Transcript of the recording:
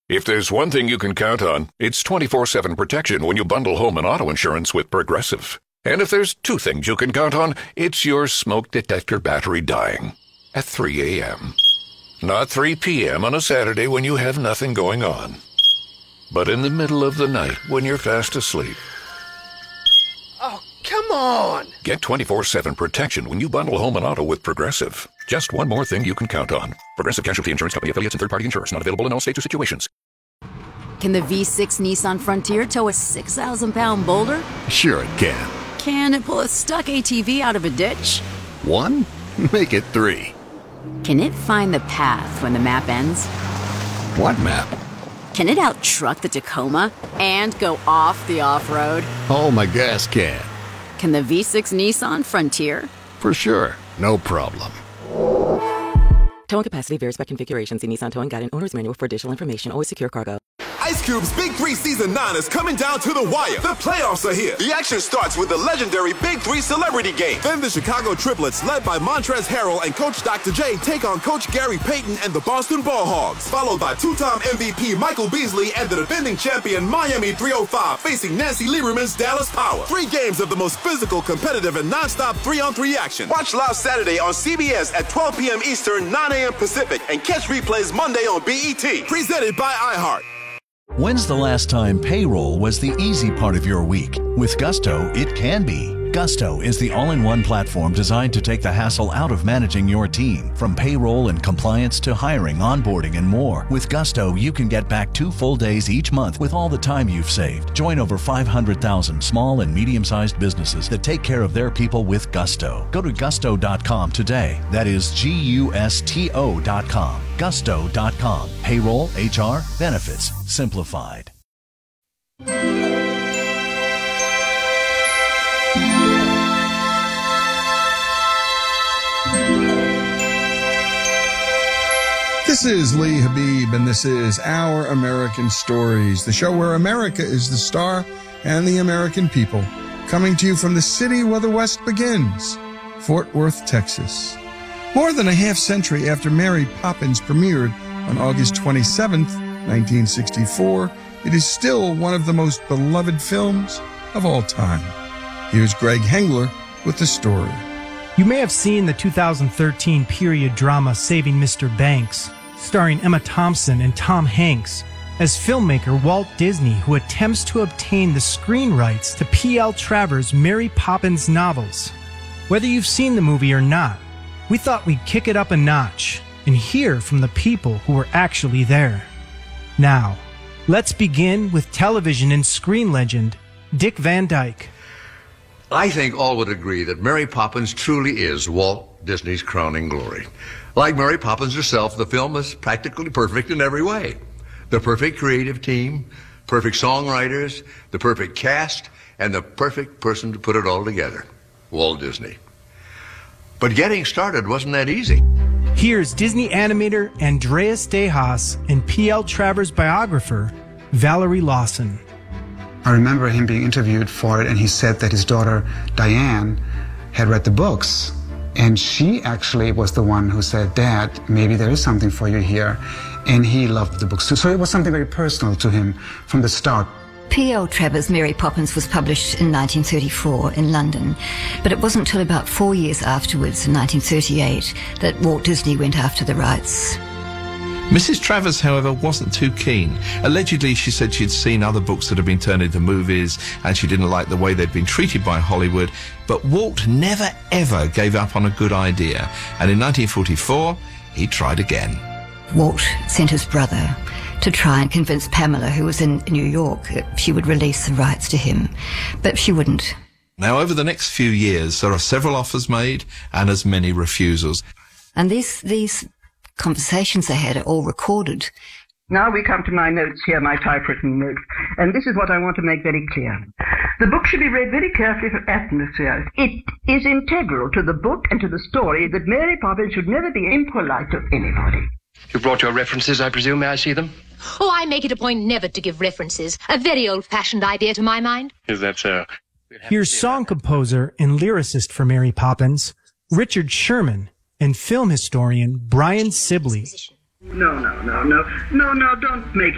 If there's one thing you can count on, it's 24/7 protection when you bundle home and auto insurance with Progressive. And if there's two things you can count on, it's your smoke detector battery dying at 3 a.m. Not 3 p.m. on a Saturday when you have nothing going on, but in the middle of the night when you're fast asleep. Oh, come on! Get 24/7 protection when you bundle home and auto with Progressive. Just one more thing you can count on. Progressive Casualty Insurance Company affiliates and third-party insurers. Not available in all states or situations. Can the V6 Nissan Frontier tow a 6,000-pound boulder? Sure it can. Can it pull a stuck ATV out of a ditch? 1? Make it 3. Can it find the path when the map ends? What map? Can it out-truck the Tacoma and go off the off-road? Oh, my gas can. Can the V6 Nissan Frontier? For sure. No problem. Towing capacity varies by configuration. See Nissan Towing Guide and Owner's Manual for additional information. Always secure cargo. Ice Cube's Big 3 Season 9 is coming down to the wire. The playoffs are here. The action starts with the legendary Big 3 Celebrity Game. Then the Chicago Triplets, led by Montrezl Harrell and Coach Dr. J, take on Coach Gary Payton and the Boston Ball Hogs. Followed by two-time MVP Michael Beasley and the defending champion Miami 305 facing Nancy Lieberman's Dallas Power. 3 games of the most physical, competitive, and non-stop 3-on-3 action. Watch live Saturday on CBS at 12 p.m. Eastern, 9 a.m. Pacific, and catch replays Monday on BET. Presented by iHeart. When's the last time payroll was the easy part of your week? With Gusto, it can be. Gusto is the all-in-one platform designed to take the hassle out of managing your team. From payroll and compliance to hiring, onboarding, and more. With Gusto, you can get back 2 full days each month with all the time you've saved. Join over 500,000 small and medium-sized businesses that take care of their people with Gusto. Go to gusto.com today. That is GUSTO.com. Gusto.com. Payroll, HR, benefits, simplified. This is Lee Habib, and this is Our American Stories, the show where America is the star and the American people, coming to you from the city where the West begins, Fort Worth, Texas. More than a half century after Mary Poppins premiered on August 27th, 1964, it is still one of the most beloved films of all time. Here's Greg Hengler with the story. You may have seen the 2013 period drama Saving Mr. Banks, starring Emma Thompson and Tom Hanks, as filmmaker Walt Disney, who attempts to obtain the screen rights to P.L. Travers' Mary Poppins novels. Whether you've seen the movie or not, we thought we'd kick it up a notch and hear from the people who were actually there. Now, let's begin with television and screen legend Dick Van Dyke. I think all would agree that Mary Poppins truly is Walt Disney's crowning glory. Like Mary Poppins herself, the film is practically perfect in every way. The perfect creative team, perfect songwriters, the perfect cast, and the perfect person to put it all together, Walt Disney. But getting started wasn't that easy. Here's Disney animator Andreas Dehaas and P.L. Travers biographer Valerie Lawson. I remember him being interviewed for it, and he said that his daughter, Diane, had read the books. And she actually was the one who said, "Dad, maybe there is something for you here." And he loved the books too. So it was something very personal to him from the start. P.L. Travers' Mary Poppins was published in 1934 in London, but it wasn't until about 4 years afterwards, in 1938, that Walt Disney went after the rights. Mrs. Travers, however, wasn't too keen. Allegedly, she said she'd seen other books that had been turned into movies and she didn't like the way they'd been treated by Hollywood. But Walt never, ever gave up on a good idea. And in 1944, he tried again. Walt sent his brother to try and convince Pamela, who was in New York, that she would release the rights to him. But she wouldn't. Now, over the next few years, there are several offers made and as many refusals. And these conversations they had are all recorded. Now we come to my notes here, my typewritten notes, and this is what I want to make very clear. The book should be read very carefully for atmosphere. It is integral to the book and to the story that Mary Poppins should never be impolite to anybody. You brought your references, I presume. May I see them? Oh, I make it a point never to give references. A very old-fashioned idea to my mind. Is that so? Here's song composer and lyricist for Mary Poppins, Richard Sherman, and film historian Brian Sibley. No, don't make